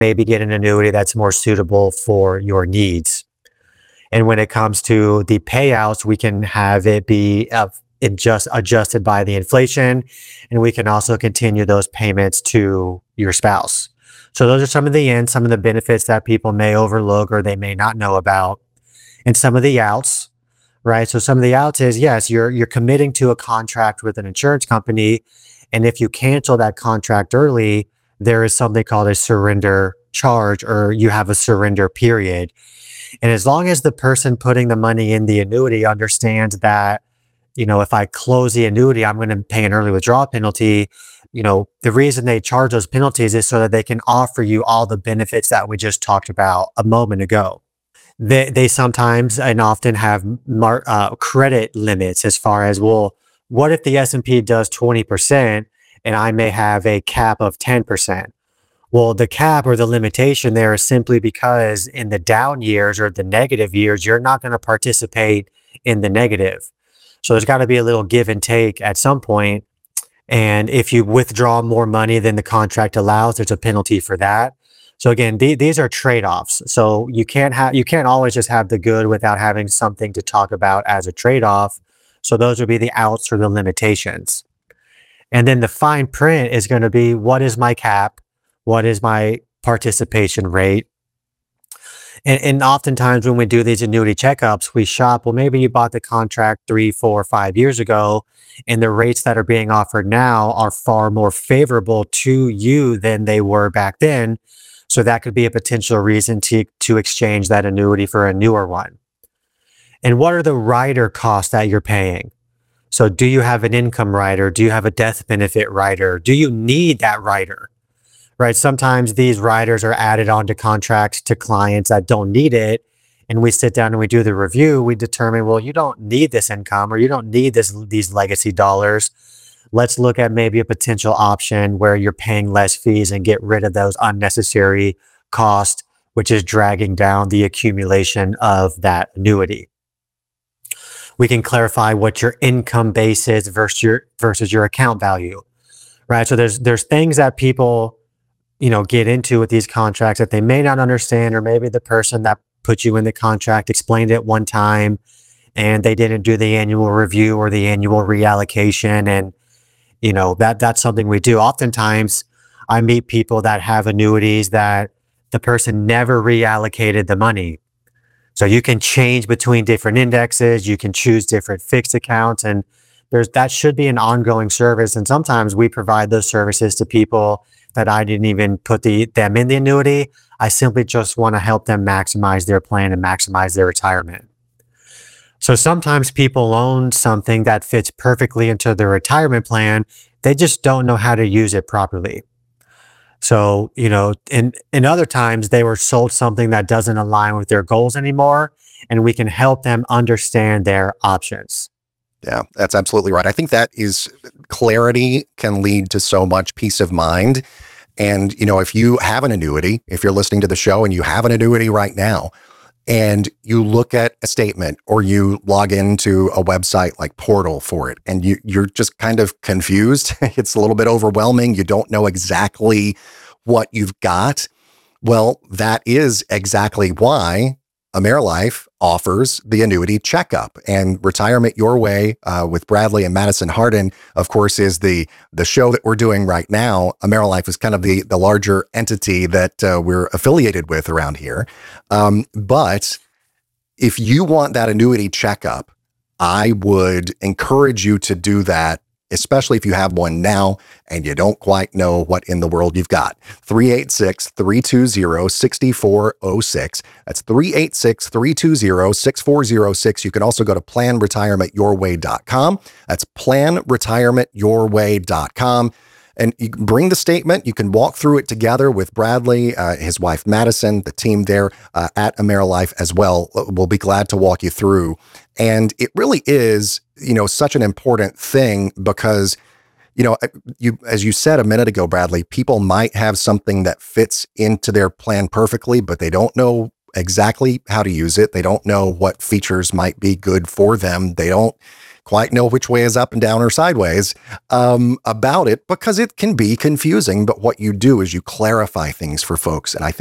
maybe get an annuity that's more suitable for your needs. And when it comes to the payouts, we can have it be adjusted by the inflation, and we can also continue those payments to your spouse. So those are some of the ins, some of the benefits that people may overlook or they may not know about, and some of the outs, right? So some of the outs is, yes, you're committing to a contract with an insurance company, and if you cancel that contract early, there is something called a surrender charge, or you have a surrender period. And as long as the person putting the money in the annuity understands that, if I close the annuity, I'm going to pay an early withdrawal penalty. The reason they charge those penalties is so that they can offer you all the benefits that we just talked about a moment ago. They sometimes and often have credit limits as far as, well, what if the S&P does 20% and I may have a cap of 10%? Well, the cap or the limitation there is simply because in the down years or the negative years, you're not going to participate in the negative. So there's got to be a little give and take at some point. And if you withdraw more money than the contract allows, there's a penalty for that. So again, these are trade-offs. So you can't always just have the good without having something to talk about as a trade-off. So those would be the outs or the limitations. And then the fine print is going to be, what is my cap? What is my participation rate? And oftentimes when we do these annuity checkups, we shop, well, maybe you bought the contract 3, 4, 5 years ago, and the rates that are being offered now are far more favorable to you than they were back then. So that could be a potential reason to exchange that annuity for a newer one. And what are the rider costs that you're paying? So do you have an income rider? Do you have a death benefit rider? Do you need that rider? Right? Sometimes these riders are added onto contracts to clients that don't need it. And we sit down and we do the review. We determine, well, you don't need this income or you don't need these legacy dollars. Let's look at maybe a potential option where you're paying less fees and get rid of those unnecessary costs, which is dragging down the accumulation of that annuity. We can clarify what your income base is versus your account value, right? So there's things that people get into with these contracts that they may not understand, or maybe the person that put you in the contract explained it one time and they didn't do the annual review or the annual reallocation. And, that's something we do. Oftentimes I meet people that have annuities that the person never reallocated the money. So you can change between different indexes, you can choose different fixed accounts, and that should be an ongoing service. And sometimes we provide those services to people that I didn't even put them in the annuity. I simply just want to help them maximize their plan and maximize their retirement. So sometimes people own something that fits perfectly into their retirement plan. They just don't know how to use it properly. So, in other times they were sold something that doesn't align with their goals anymore, and we can help them understand their options. Yeah, that's absolutely right. I think that is clarity can lead to so much peace of mind. And, if you have an annuity, if you're listening to the show and you have an annuity right now, and you look at a statement or you log into a website like Portal for it, and you're just kind of confused, it's a little bit overwhelming, you don't know exactly what you've got. Well, that is exactly why AmeriLife offers the annuity checkup. And Retirement Your Way with Bradley and Madison Hardin, of course, is the show that we're doing right now. AmeriLife is kind of the larger entity that we're affiliated with around here. But if you want that annuity checkup, I would encourage you to do that, especially if you have one now and you don't quite know what in the world you've got. 386-320-6406. That's 386-320-6406. You can also go to planretirementyourway.com. That's planretirementyourway.com. And you can bring the statement. You can walk through it together with Bradley, his wife Madison, the team there at AmeriLife as well. We'll be glad to walk you through. And it really is, such an important thing because, as you said a minute ago, Bradley, people might have something that fits into their plan perfectly, but they don't know exactly how to use it. They don't know what features might be good for them. They don't quite know which way is up and down or sideways about it because it can be confusing. But what you do is you clarify things for folks. And I